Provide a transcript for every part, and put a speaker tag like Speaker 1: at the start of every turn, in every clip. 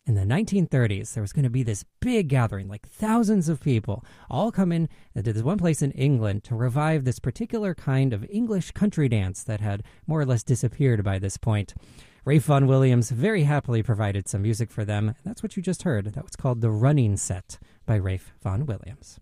Speaker 1: In the 1930s, there was going to be this big gathering, like thousands of people, all coming to this one place in England to revive this particular kind of English country dance that had more or less disappeared by this point. Ralph Vaughan Williams very happily provided some music for them. And that's what you just heard. That was called The Running Set by Ralph Vaughan Williams.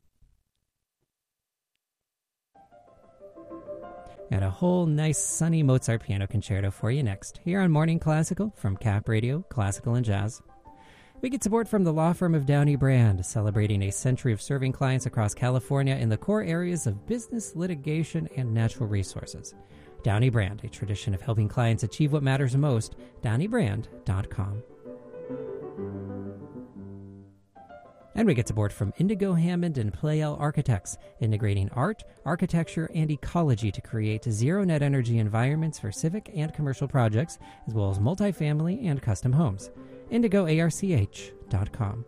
Speaker 1: And a whole nice sunny Mozart piano concerto for you next, here on Morning Classical from Cap Radio, Classical and Jazz. We get support from the law firm of Downey Brand, celebrating a century of serving clients across California in the core areas of business, litigation, and natural resources. Downey Brand, a tradition of helping clients achieve what matters most, DowneyBrand.com. And we get support from Indigo Hammond and Pleyel Architects, integrating art, architecture, and ecology to create zero-net energy environments for civic and commercial projects, as well as multifamily and custom homes. IndigoARCH.com.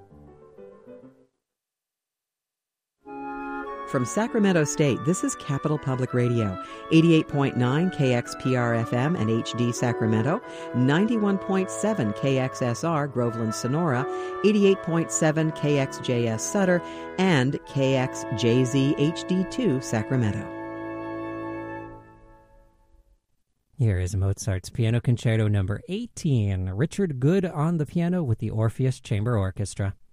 Speaker 2: From Sacramento State, this is Capital Public Radio, 88.9 KXPR-FM and HD Sacramento, 91.7 KXSR Groveland Sonora, 88.7 KXJS Sutter, and KXJZ HD2 Sacramento.
Speaker 1: Here is Mozart's Piano Concerto number 18, Richard Good on the piano with the Orpheus Chamber Orchestra.